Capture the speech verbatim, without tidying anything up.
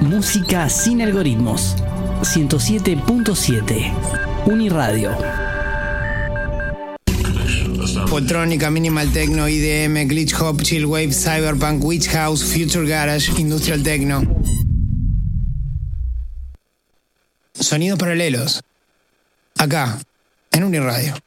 Música sin algoritmos. ciento siete punto siete. Uniradio. Poltrónica, Minimal Techno, I D M, Glitch Hop, Chill Wave, Cyberpunk, Witch House, Future Garage, Industrial Techno. Sonidos paralelos. Acá, en Uniradio.